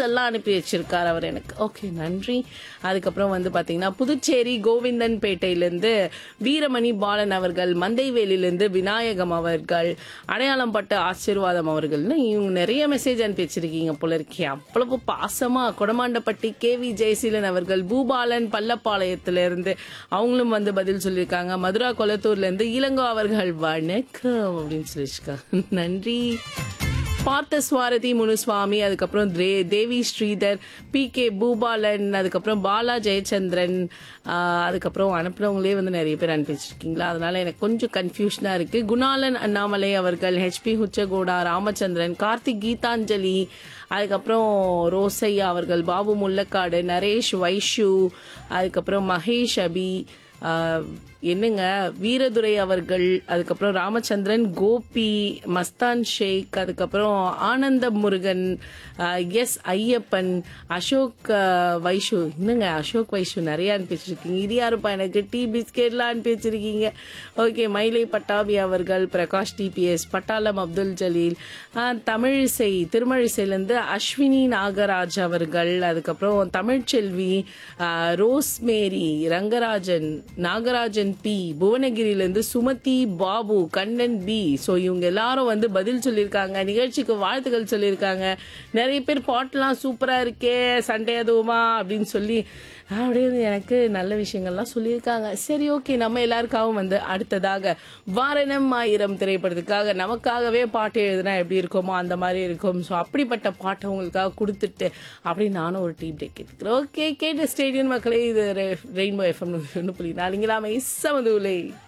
எல்லாம் அனுப்பி வச்சிருக்காரு அவர் எனக்கு. ஓகே, நன்றி. அதுக்கப்புறம் வந்து பார்த்தீங்கன்னா புதுச்சேரி கோவிந்தன் பேட்டையிலேருந்து வீரமணி பாலன் அவர்கள், மந்தைவேலியிலேருந்து விநாயகம் அவர்கள், அடையாளம் பட்ட ஆசீர்வாதம் அவர்கள்னு இவங்க நிறைய மெசேஜ் அனுப்பி வச்சிருக்கீங்க போல இருக்கே. அவ்வளவு பாசமா கொடமாண்டப்பட்டி கேவி ஜெயசீலன் அவர்கள், பூபாலன் பள்ளப்பாளையத்திலிருந்து அவங்களும் வந்து பதில் சொல்லியிருக்காங்க. மதுரா கொளத்தூர்லேருந்து இளங்கோ அவர்கள் வணக்கம் அப்படின்னு சொல்லியிருக்காங்க. நன்றி. பார்த்த சுவாரதி முனுசுவாமி, அதுக்கப்புறம் தேவி ஸ்ரீதர், பி.கே. பூபாலன், அதுக்கப்புறம் பாலா ஜெயச்சந்திரன், அதுக்கப்புறம் அனுப்புனவங்களே வந்து நிறைய பேர் அனுப்பி வச்சிருக்கீங்களா, அதனால எனக்கு கொஞ்சம் கன்ஃபியூஷனா இருக்கு. குணாலன் அண்ணாமலை அவர்கள், ஹெச்பி ஹுச்சகோடா, ராமச்சந்திரன், கார்த்திக் கீதாஞ்சலி, அதுக்கப்புறம் ரோசையா அவர்கள், பாபு முல்லக்காடு, நரேஷ் வைஷு, அதுக்கப்புறம் மகேஷ் அபி, என்னங்க வீரதுரை அவர்கள், அதுக்கப்புறம் ராமச்சந்திரன், கோபி, மஸ்தான் ஷேக், அதுக்கப்புறம் ஆனந்த முருகன், எஸ் ஐயப்பன், அசோக் வைஷு. என்னங்க அசோக் வைஷு நிறைய அனுப்பி வச்சிருக்கீங்க. இது யாருப்பா எனக்கு டீ பிஸ்கெட்லாம் அனுப்பி வச்சிருக்கீங்க. ஓகே, மயிலை பட்டாபி அவர்கள், பிரகாஷ் டிபிஎஸ், பட்டாளம் அப்துல் ஜலீல், தமிழிசை திருமழிசையிலேருந்து அஸ்வினி நாகராஜ் அவர்கள், அதுக்கப்புறம் Tamilselvi, rosemary, Rangarajan, Nagarajan B, புவனகிரியிலேருந்து Sumathi, Babu, Kannan B. So இவங்க எல்லாரும் வந்து பதில் சொல்லியிருக்காங்க, நிகழ்ச்சிக்கு வாழ்த்துக்கள் சொல்லியிருக்காங்க. நிறைய பேர் பாட்டெலாம் சூப்பராக இருக்கே, சண்டே அதுவுமா அப்படின்னு சொல்லி அப்படியே எனக்கு நல்ல விஷயங்கள்லாம் சொல்லியிருக்காங்க. சரி, ஓகே, நம்ம எல்லாருக்காகவும் வந்து அடுத்ததாக வாரணம் ஆயிரம் திரைப்படத்துக்காக நமக்காகவே பாட்டு எழுதுனா எப்படி இருக்குமோ அந்த மாதிரி இருக்கும். ஸோ அப்படிப்பட்ட பாட்டை உங்களுக்காக கொடுத்துட்டு அப்படி நானும் ஒரு டீ பிரேக் எடுத்துக்கிறேன். ஓகே, கேட்ட ஸ்டேடியம் மக்களே, இது ரெயின்போ FM 1.4 இங்கெல்லாமே சமதுலை.